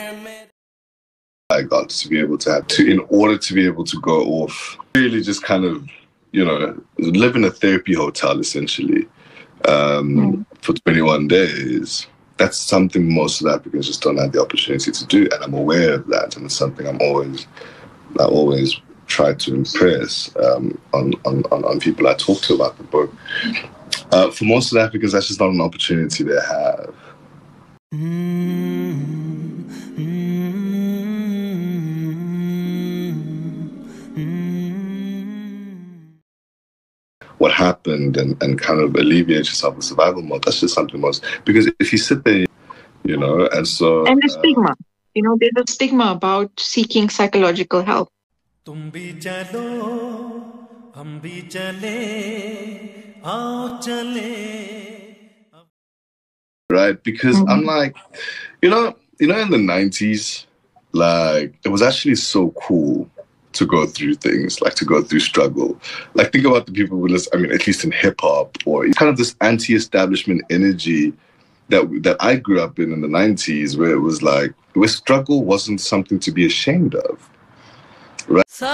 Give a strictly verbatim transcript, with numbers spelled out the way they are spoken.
I got to be able to have to, in order to be able to go off, really just kind of, you know, live in a therapy hotel essentially um, mm. for twenty-one days. That's something most South Africans just don't have the opportunity to do, and I'm aware of that, and it's something I'm always, I always try to impress um, on, on on people I talk to about the book. Uh, for most South Africans, that's just not an opportunity they have. Mm-hmm. Mm-hmm. What happened and, and kind of alleviate yourself in survival mode, that's just something most, because if you sit there, you know, and so... And the uh, stigma, you know, there's a stigma about seeking psychological help. Tum bhi chalo, hum bhi chale, aao chale. Right, because mm-hmm. I'm like, you know, you know, in the nineties, like, it was actually so cool to go through things, like to go through struggle. Like, think about the people who listen, I mean, at least in hip hop, or kind of this anti-establishment energy that that I grew up in in the nineties, where it was like, where struggle wasn't something to be ashamed of, right?